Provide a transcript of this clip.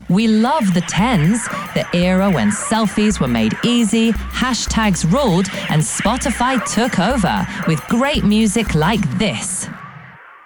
We love the 10s, the era when selfies were made easy, hashtags ruled, and Spotify took over with great music like this.